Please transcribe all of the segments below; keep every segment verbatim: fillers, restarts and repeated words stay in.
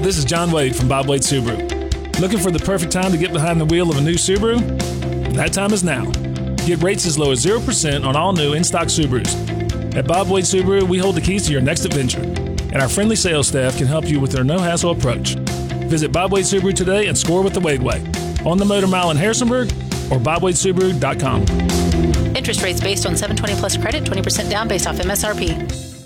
this is John Wade from Bob Wade Subaru. Looking for the perfect time to get behind the wheel of a new Subaru? That time is now. Get rates as low as zero percent on all new in-stock Subarus. At Bob Wade Subaru, we hold the keys to your next adventure, and our friendly sales staff can help you with their no-hassle approach. Visit Bob Wade Subaru today and score with the Wade Way. On the Motor Mile in Harrisonburg or bob wade subaru dot com. Interest rates based on seven twenty plus credit, twenty percent down based off M S R P.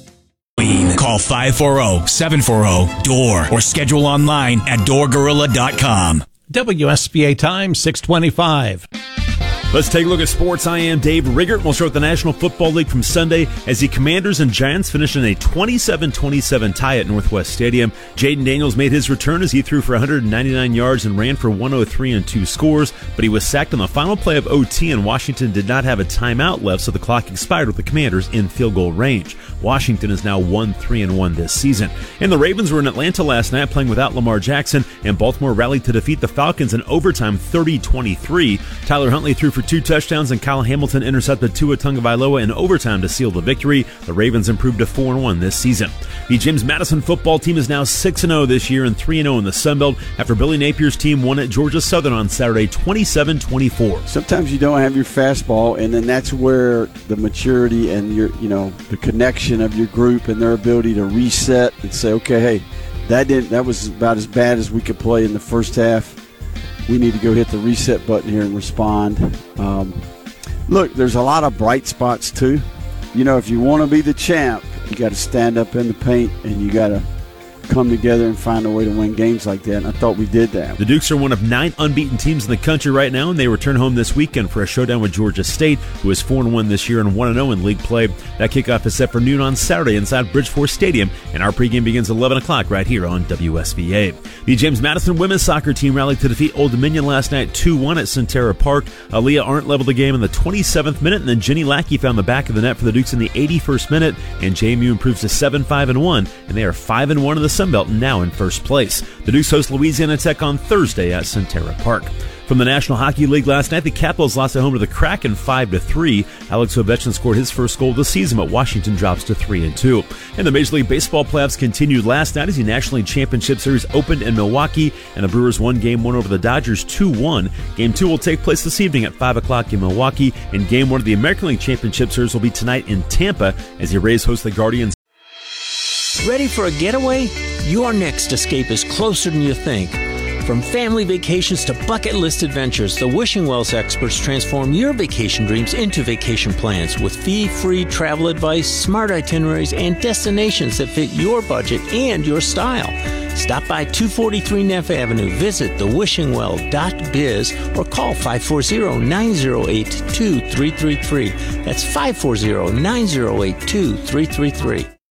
Call five four zero, seven four zero, D O O R or schedule online at door gorilla dot com. W S B A time, six twenty-five. Let's take a look at sports. I am Dave Riggert. We'll start with the National Football League from Sunday as the Commanders and Giants finished in a twenty-seven twenty-seven tie at Northwest Stadium. Jaden Daniels made his return as he threw for one hundred ninety-nine yards and ran for one oh three and two scores, but he was sacked on the final play of O T, and Washington did not have a timeout left, so the clock expired with the Commanders in field goal range. Washington is now one three and one this season. And the Ravens were in Atlanta last night playing without Lamar Jackson, and Baltimore rallied to defeat the Falcons in overtime thirty twenty-three. Tyler Huntley threw for two touchdowns, and Kyle Hamilton intercepted Tua Tagovailoa in overtime to seal the victory. The Ravens improved to four and one this season. The James Madison football team is now six and oh this year and three and oh in the Sun Belt after Billy Napier's team won at Georgia Southern on Saturday twenty-seven twenty-four. Sometimes you don't have your fastball, and then that's where the maturity and your, you know, the connection of your group and their ability to reset and say, okay, hey, that didn't that was about as bad as we could play in the first half. We need to go hit the reset button here and respond. Um, look, there's a lot of bright spots too. You know, if you want to be the champ, you got to stand up in the paint and you got to come together and find a way to win games like that, and I thought we did that. The Dukes are one of nine unbeaten teams in the country right now, and they return home this weekend for a showdown with Georgia State, who is four and one this year and one and oh in league play. That kickoff is set for noon on Saturday inside Bridgeforth Stadium, and our pregame begins at eleven o'clock right here on W S B A. The James Madison women's soccer team rallied to defeat Old Dominion last night two one at Centera Park. Aaliyah Arndt leveled the game in the twenty-seventh minute, and then Jenny Lackey found the back of the net for the Dukes in the eighty-first minute, and J M U improves to seven five and one, and they are five and one in the Sun Belt and now in first place. The Dukes host Louisiana Tech on Thursday at Centera Park. From the National Hockey League last night, the Capitals lost at home to the Kraken five to three. Alex Ovechkin scored his first goal of the season, but Washington drops to three and two. And the Major League Baseball playoffs continued last night as the National League Championship Series opened in Milwaukee, and the Brewers won Game one over the Dodgers two one. Game two will take place this evening at five o'clock in Milwaukee, and Game one of the American League Championship Series will be tonight in Tampa as the Rays host the Guardians. Ready for a getaway? Your next escape is closer than you think. From family vacations to bucket list adventures, the Wishing Wells experts transform your vacation dreams into vacation plans with fee-free travel advice, smart itineraries, and destinations that fit your budget and your style. Stop by two forty-three Neff Avenue, visit the wishing well dot biz, or call five four zero, nine zero eight, two three three three. That's five four zero, nine zero eight, two three three three.